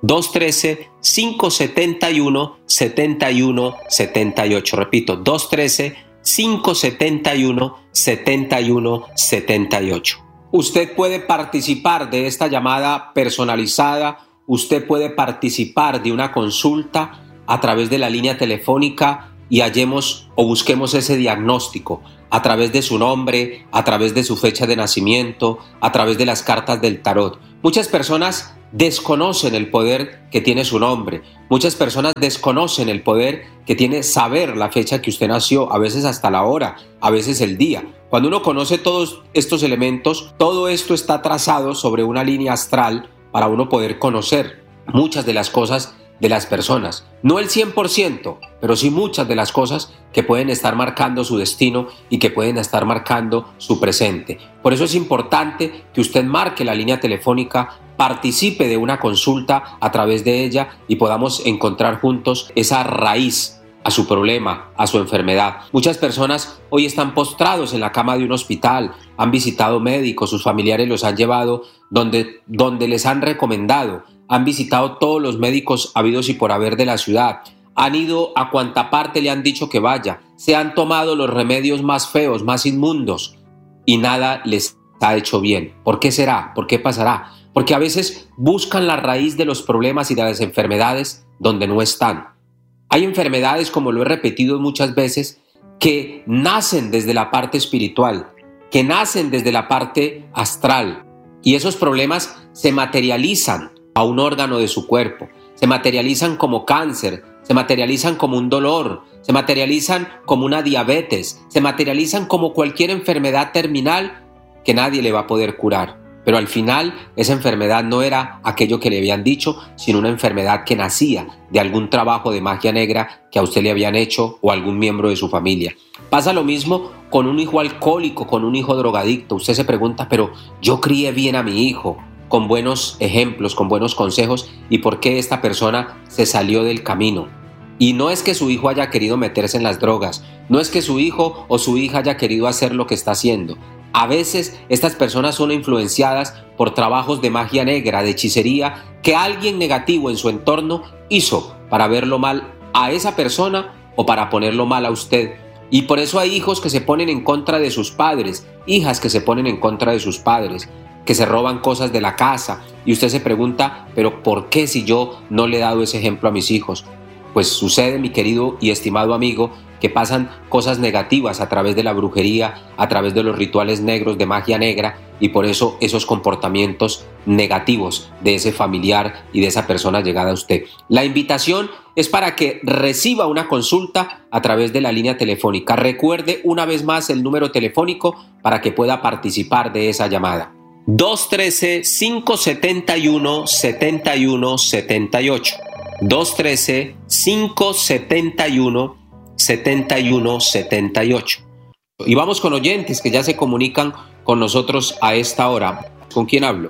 S11: dos uno tres, cinco siete uno, siete uno siete ocho. Repito, dos uno tres, cinco siete uno, siete uno siete ocho. Usted puede participar de esta llamada personalizada, usted puede participar de una consulta a través de la línea telefónica y hallemos o busquemos ese diagnóstico a través de su nombre, a través de su fecha de nacimiento, a través de las cartas del tarot. Muchas personas desconocen el poder que tiene su nombre. Muchas personas desconocen el poder que tiene saber la fecha que usted nació, a veces hasta la hora, a veces el día. Cuando uno conoce todos estos elementos, todo esto está trazado sobre una línea astral para uno poder conocer muchas de las cosas de las personas. No el cien por ciento, pero sí muchas de las cosas que pueden estar marcando su destino y que pueden estar marcando su presente. Por eso es importante que usted marque la línea telefónica, participe de una consulta a través de ella y podamos encontrar juntos esa raíz a su problema, a su enfermedad. Muchas personas hoy están postrados en la cama de un hospital, han visitado médicos, sus familiares los han llevado donde, donde les han recomendado, han visitado todos los médicos habidos y por haber de la ciudad, han ido a cuanta parte le han dicho que vaya, se han tomado los remedios más feos, más inmundos y nada les ha hecho bien. ¿Por qué será? ¿Por qué pasará? Porque a veces buscan la raíz de los problemas y de las enfermedades donde no están. Hay enfermedades, como lo he repetido muchas veces, que nacen desde la parte espiritual, que nacen desde la parte astral y esos problemas se materializan a un órgano de su cuerpo, se materializan como cáncer, se materializan como un dolor, se materializan como una diabetes, se materializan como cualquier enfermedad terminal que nadie le va a poder curar. Pero al final esa enfermedad no era aquello que le habían dicho, sino una enfermedad que nacía de algún trabajo de magia negra que a usted le habían hecho o algún miembro de su familia. Pasa lo mismo con un hijo alcohólico, con un hijo drogadicto. Usted se pregunta, pero yo crié bien a mi hijo, con buenos ejemplos, con buenos consejos, ¿y por qué esta persona se salió del camino? Y no es que su hijo haya querido meterse en las drogas, no es que su hijo o su hija haya querido hacer lo que está haciendo. A veces estas personas son influenciadas por trabajos de magia negra, de hechicería, que alguien negativo en su entorno hizo para verlo mal a esa persona o para ponerlo mal a usted. Y por eso hay hijos que se ponen en contra de sus padres, hijas que se ponen en contra de sus padres, que se roban cosas de la casa. Y usted se pregunta, ¿pero por qué si yo no le he dado ese ejemplo a mis hijos? Pues sucede, mi querido y estimado amigo, que pasan cosas negativas a través de la brujería, a través de los rituales negros de magia negra, y por eso esos comportamientos negativos de ese familiar y de esa persona llegada a usted. La invitación es para que reciba una consulta a través de la línea telefónica. Recuerde una vez más el número telefónico para que pueda participar de esa llamada. dos uno tres, cinco siete uno, siete uno siete ocho. dos uno tres, cinco siete uno, siete uno siete ocho. Y vamos con oyentes que ya se comunican con nosotros a esta hora. ¿Con quién hablo?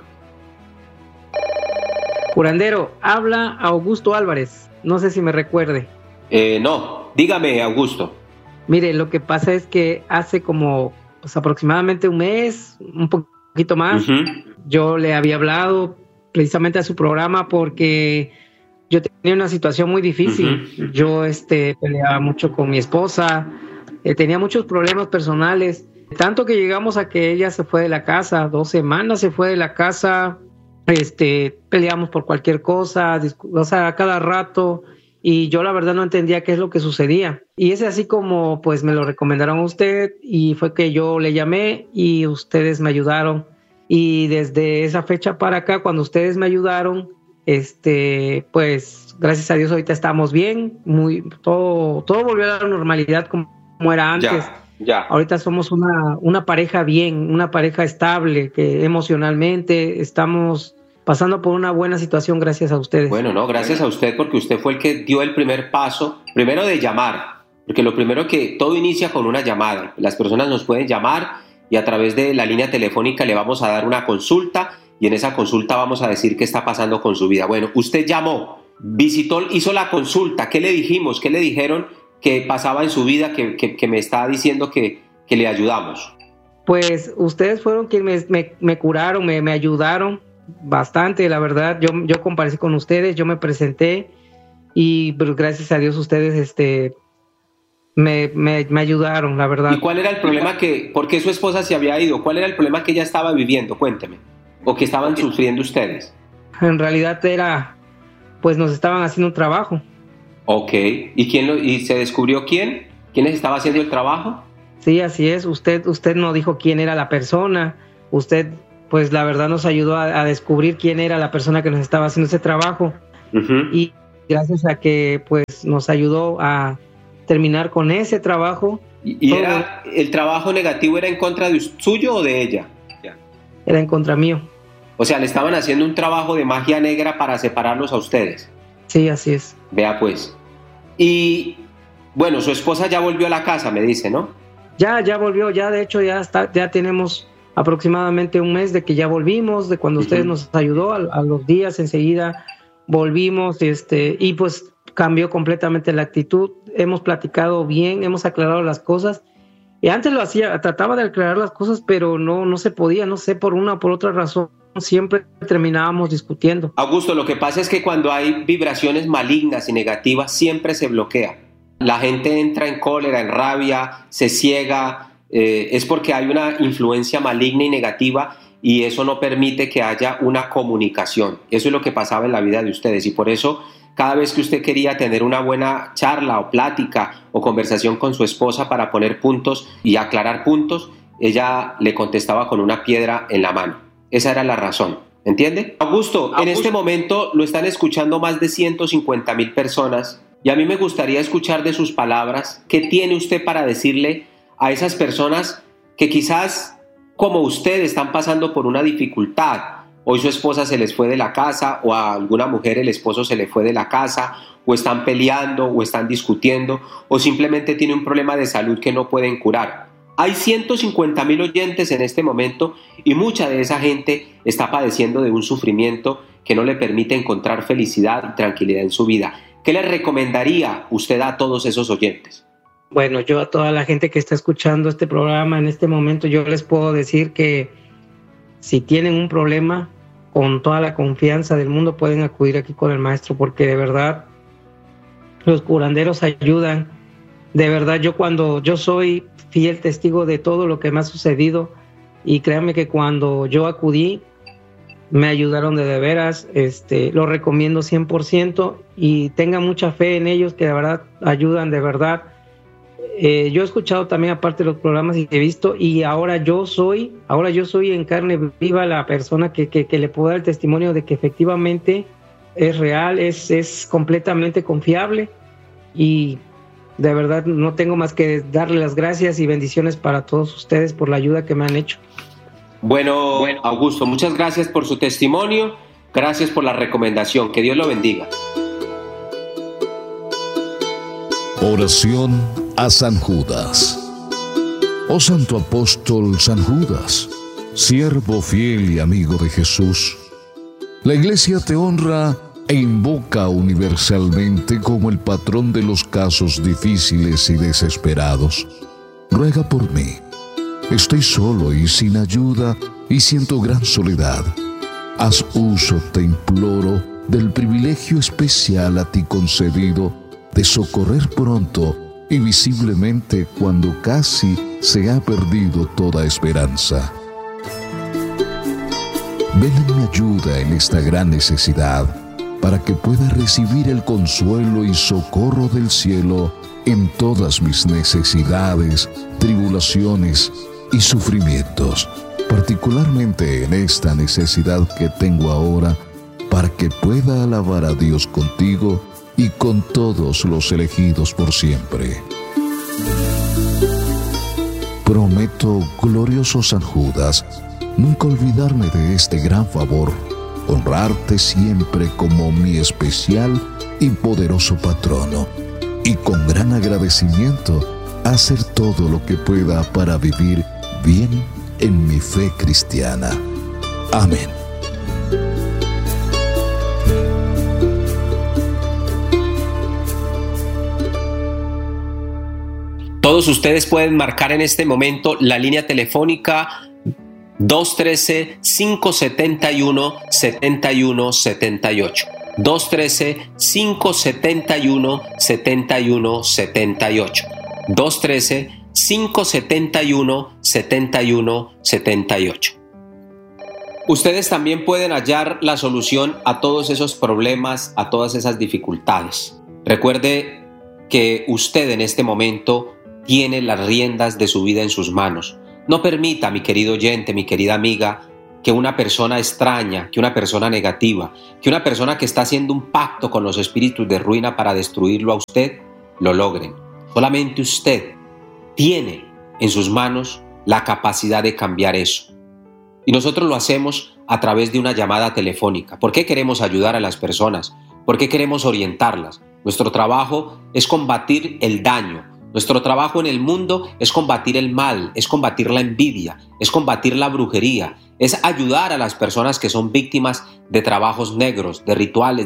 S13: Curandero, habla Augusto Álvarez. No sé si me recuerde.
S11: Eh, no, dígame, Augusto.
S13: Mire, lo que pasa es que hace como pues, aproximadamente un mes, un poquito más, uh-huh. yo le había hablado precisamente a su programa porque yo tenía una situación muy difícil. Uh-huh. Yo este, peleaba mucho con mi esposa, eh, tenía muchos problemas personales, tanto que llegamos a que ella se fue de la casa, dos semanas se fue de la casa, este, peleamos por cualquier cosa, discu- o sea, a cada rato, y yo la verdad no entendía qué es lo que sucedía. Y es así como pues me lo recomendaron a usted, y fue que yo le llamé y ustedes me ayudaron. Y desde esa fecha para acá, cuando ustedes me ayudaron, este, pues gracias a Dios ahorita estamos bien, muy, todo, todo volvió a la normalidad como, como era antes.
S11: Ya, ya.
S13: Ahorita somos una, una pareja bien, una pareja estable, que emocionalmente estamos pasando por una buena situación gracias a ustedes.
S11: Bueno, no, gracias a usted porque usted fue el que dio el primer paso, primero de llamar, porque lo primero que todo inicia con una llamada. Las personas nos pueden llamar y a través de la línea telefónica le vamos a dar una consulta y en esa consulta vamos a decir qué está pasando con su vida. Bueno, usted llamó, visitó, hizo la consulta, ¿qué le dijimos? ¿Qué le dijeron que pasaba en su vida que, que, que me está diciendo que, que le ayudamos?
S13: Pues ustedes fueron quienes me, me, me curaron, me, me ayudaron bastante, la verdad. Yo, yo comparecí con ustedes, yo me presenté y pues, gracias a Dios ustedes este, me, me, me ayudaron, la verdad.
S11: ¿Y cuál era el problema que, por qué su esposa se había ido? ¿Cuál era el problema que ella estaba viviendo? Cuénteme. ¿O que estaban sufriendo ustedes?
S13: En realidad era, pues nos estaban haciendo un trabajo.
S11: Ok, ¿y quién lo, y se descubrió quién? ¿Quién les estaba haciendo el trabajo?
S13: Sí, así es. Usted, usted no dijo quién era la persona. Usted, pues la verdad nos ayudó a, a descubrir quién era la persona que nos estaba haciendo ese trabajo. Uh-huh. Y gracias a que, pues, nos ayudó a terminar con ese trabajo.
S11: ¿Y, y era, el trabajo negativo era en contra de suyo o de ella?
S13: Era en contra mío.
S11: O sea, le estaban haciendo un trabajo de magia negra para separarlos a ustedes.
S13: Sí, así es.
S11: Vea pues. Y bueno, su esposa ya volvió a la casa, me dice, ¿no?
S13: Ya, ya volvió, ya de hecho ya está, ya tenemos aproximadamente un mes de que ya volvimos, de cuando uh-huh. ustedes nos ayudó, a, a los días enseguida volvimos, este, y pues cambió completamente la actitud. Hemos platicado bien, hemos aclarado las cosas. Y antes lo hacía, trataba de aclarar las cosas, pero no, no se podía, no sé, por una o por otra razón, siempre terminábamos discutiendo.
S11: Augusto, lo que pasa es que cuando hay vibraciones malignas y negativas, siempre se bloquea. La gente entra en cólera, en rabia, se ciega, eh, es porque hay una influencia maligna y negativa y eso no permite que haya una comunicación. Eso es lo que pasaba en la vida de ustedes y por eso cada vez que usted quería tener una buena charla o plática o conversación con su esposa para poner puntos y aclarar puntos, ella le contestaba con una piedra en la mano. Esa era la razón, ¿entiende? Augusto, Augusto, en este momento lo están escuchando más de ciento cincuenta mil personas y a mí me gustaría escuchar de sus palabras qué tiene usted para decirle a esas personas que quizás como usted están pasando por una dificultad. Hoy su esposa se les fue de la casa o a alguna mujer el esposo se le fue de la casa o están peleando o están discutiendo o simplemente tiene un problema de salud que no pueden curar. Hay ciento cincuenta mil oyentes en este momento y mucha de esa gente está padeciendo de un sufrimiento que no le permite encontrar felicidad y tranquilidad en su vida. ¿Qué le recomendaría usted a todos esos oyentes?
S13: Bueno, yo a toda la gente que está escuchando este programa en este momento, yo les puedo decir que si tienen un problema, con toda la confianza del mundo pueden acudir aquí con el maestro, porque de verdad los curanderos ayudan. De verdad, yo cuando yo soy fiel testigo de todo lo que me ha sucedido y créanme que cuando yo acudí me ayudaron de de veras, este, lo recomiendo cien por ciento y tengan mucha fe en ellos que de verdad ayudan de verdad. Eh, yo he escuchado también aparte de los programas y he visto y ahora yo soy, ahora yo soy en carne viva la persona que, que, que le puedo dar el testimonio de que efectivamente es real, es, es completamente confiable y de verdad no tengo más que darle las gracias y bendiciones para todos ustedes por la ayuda que me han hecho.
S11: Bueno, bueno, Augusto, muchas gracias por su testimonio, gracias por la recomendación, que Dios lo bendiga.
S2: Oración a San Judas. Oh Santo Apóstol San Judas, siervo fiel y amigo de Jesús, la Iglesia te honra e invoca universalmente como el patrón de los casos difíciles y desesperados. Ruega por mí. Estoy solo y sin ayuda y siento gran soledad. Haz uso, te imploro, del privilegio especial a ti concedido de socorrer pronto y visiblemente cuando casi se ha perdido toda esperanza. Ven en mi ayuda en esta gran necesidad, para que pueda recibir el consuelo y socorro del cielo en todas mis necesidades, tribulaciones y sufrimientos, particularmente en esta necesidad que tengo ahora, para que pueda alabar a Dios contigo y con todos los elegidos por siempre. Prometo, glorioso San Judas, nunca olvidarme de este gran favor, honrarte siempre como mi especial y poderoso patrono, y con gran agradecimiento hacer todo lo que pueda para vivir bien en mi fe cristiana. Amén.
S11: Todos ustedes pueden marcar en este momento la línea telefónica dos uno tres, cinco siete uno, siete uno siete ocho. dos uno tres, cinco siete uno, siete uno siete ocho. dos uno tres, cinco siete uno, siete uno siete ocho. Ustedes también pueden hallar la solución a todos esos problemas, a todas esas dificultades. Recuerde que usted en este momento tiene las riendas de su vida en sus manos. No permita, mi querido oyente, mi querida amiga, que una persona extraña, que una persona negativa, que una persona que está haciendo un pacto con los espíritus de ruina para destruirlo a usted, lo logren. Solamente usted tiene en sus manos la capacidad de cambiar eso. Y nosotros lo hacemos a través de una llamada telefónica. ¿Por qué queremos ayudar a las personas? ¿Por qué queremos orientarlas? Nuestro trabajo es combatir el daño. Nuestro trabajo en el mundo es combatir el mal, es combatir la envidia, es combatir la brujería, es ayudar a las personas que son víctimas de trabajos negros, de rituales,